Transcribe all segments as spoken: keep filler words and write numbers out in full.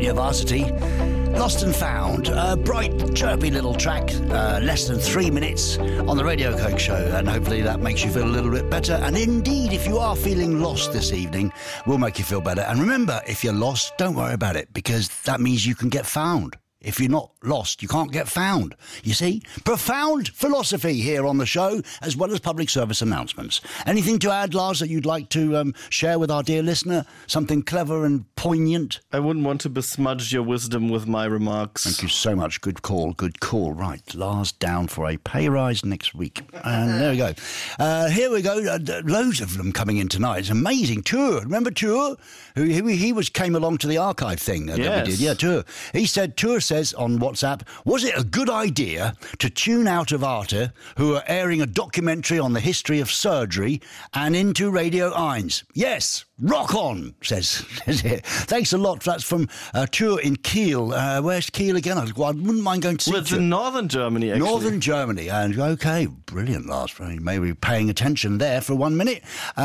Radio Varsity. Lost and Found, a bright, chirpy little track, uh, less than three minutes on the Radio Coke Show, and hopefully that makes you feel a little bit better. And indeed, if you are feeling lost this evening, we'll make you feel better. And remember, if you're lost, don't worry about it, because that means you can get found. If you're not lost, you can't get found. You see? Profound philosophy here on the show, as well as public service announcements. Anything to add, Lars, that you'd like to um, share with our dear listener? Something clever and poignant? I wouldn't want to besmudge your wisdom with my remarks. Thank you so much. Good call, good call. Right, Lars down for a pay rise next week. And there we go. Uh, here we go. Uh, loads of them coming in tonight. It's amazing. Tour. Remember Tour? Who He, he was came along to the archive thing uh, yes. that we did. Yeah, Tour. He said, Tour said, says on WhatsApp, was it a good idea to tune out of Arte, who are airing a documentary on the history of surgery, and into Radio Eins? Yes, rock on, says, says it. Thanks a lot. That's from a tour in Kiel. Uh, where's Kiel again? I, well, I wouldn't mind going to see well, it's in northern Germany, actually. Northern Germany. And okay, brilliant, Lars. Maybe paying attention there for one minute.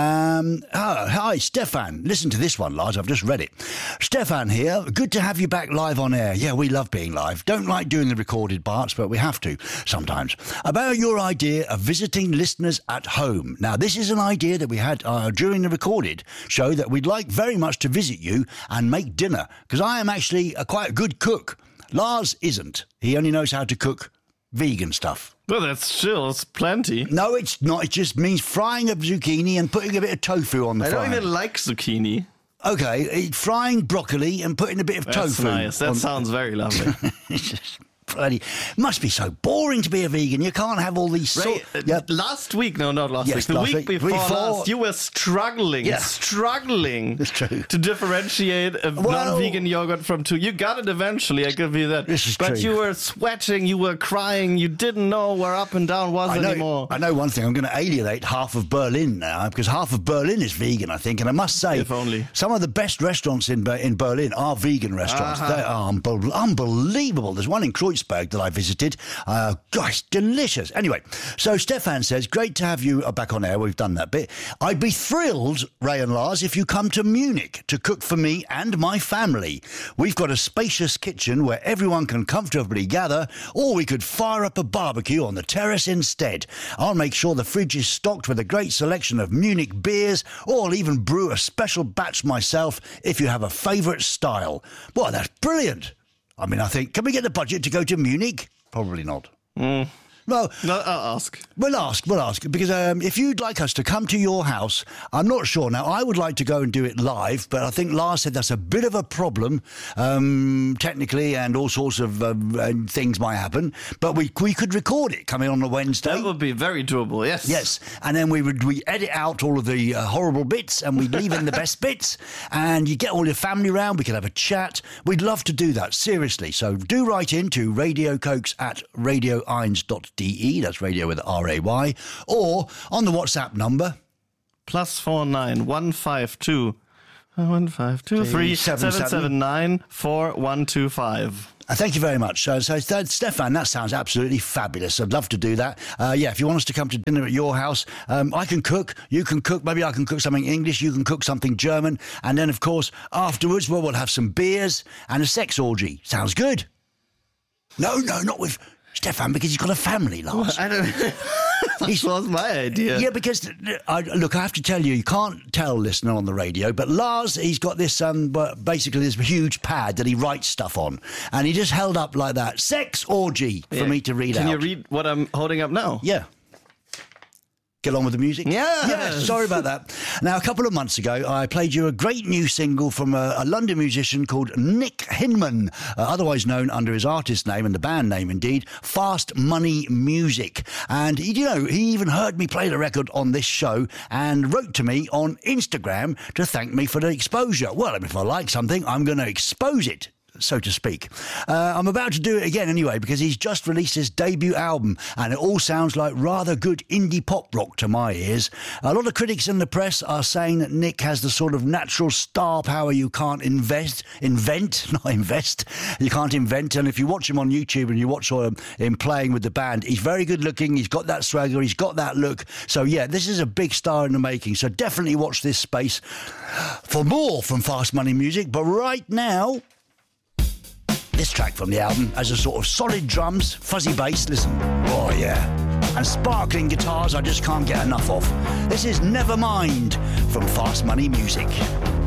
Um, oh, hi, Stefan. Listen to this one, Lars. I've just read it. Stefan here. Good to have you back live on air. Yeah, we love being live. Don't like doing the recorded parts, but we have to sometimes. About your idea of visiting listeners at home. Now, this is an idea that we had uh, during the recorded show that we'd like very much to visit you and make dinner, because I am actually a quite a good cook. Lars isn't. He only knows how to cook vegan stuff. Well, that's still it's plenty. No, it's not. It just means frying a zucchini and putting a bit of tofu on the I fire. I don't even like zucchini. Okay, frying broccoli and putting a bit of That's tofu. Nice. That on... sounds very lovely. It's just bloody must be so boring to be a vegan. You can't have all these. Ray, So... Yeah. Last week, no, not last Yes, week. The last week week. before, Before- last, you were struggling, Yeah. struggling That's true. to differentiate a Well- non-vegan yogurt from two. You got it eventually. I give you that. This is but true. you were sweating. You were crying. You didn't know where up and down was I know, anymore. I know one thing. I'm going to alienate half of Berlin now, because half of Berlin is vegan, I think. And I must say, If only. some of the best restaurants in Ber- in Berlin are vegan restaurants. Uh-huh. They are unbe- unbelievable. There's one in Kreuzberg that I visited. Uh, gosh, delicious. Anyway, so Stefan says, great to have you back on air. We've done that bit. I'd be thrilled, Ray and Lars, if you come to Munich to cook for me and my family. We've got a spacious kitchen where everyone can comfortably gather, or we could fire up a barbecue on the terrace instead. I'll make sure the fridge is stocked with a great selection of Munich beers, or I'll even brew a special batch myself if you have a favourite style. Well, that's brilliant. I mean, I think, can we get the budget to go to Munich? Probably not. Mm. Well, No, I'll ask. We'll ask, we'll ask, because um, if you'd like us to come to your house, I'm not sure. Now, I would like to go and do it live, but I think Lars said that's a bit of a problem, um, technically, and all sorts of um, uh, things might happen. But we we could record it coming on a Wednesday. That would be very doable, yes. Yes, and then we would we edit out all of the uh, horrible bits, and we'd leave in the best bits, and you get all your family round. We could have a chat. We'd love to do that, seriously. So do write in to radiocokes at radio eins dot d e. That's radio with R A Y, or on the WhatsApp number Plus four nine one five two one five two three seven seven nine four one two five. Uh, thank you very much. Uh, so, uh, Stefan, that sounds absolutely fabulous. I'd love to do that. Uh, yeah, if you want us to come to dinner at your house, um, I can cook, you can cook, maybe I can cook something English, you can cook something German, and then, of course, afterwards, well, we'll have some beers and a sex orgy. Sounds good. No, no, not with Stefan, because he's got a family, Lars. I don't That was my idea. Yeah, because, I, look, I have to tell you, you can't tell listener on the radio, but Lars, he's got this, um, basically this huge pad that he writes stuff on, and he just held up like that, sex orgy, for Yeah. me to read Can out. you read what I'm holding up now? Yeah. Get on with the music? Yes. Yeah, sorry about that. Now, a couple of months ago, I played you a great new single from a, a London musician called Nick Hinman, uh, otherwise known under his artist name and the band name, indeed, Fast Money Music. And, you know, he even heard me play the record on this show and wrote to me on Instagram to thank me for the exposure. Well, if I like something, I'm going to expose it, so to speak. Uh, I'm about to do it again anyway, because he's just released his debut album, and it all sounds like rather good indie pop rock to my ears. A lot of critics in the press are saying that Nick has the sort of natural star power you can't invest, invent, not invest, you can't invent. And if you watch him on YouTube and you watch him, him playing with the band, he's very good looking, he's got that swagger, he's got that look. So yeah, this is a big star in the making. So definitely watch this space for more from Fast Money Music. But right now, This track from the album has a sort of solid drums, fuzzy bass, listen, oh yeah, and sparkling guitars I just can't get enough of. This is Nevermind from Fast Money Music.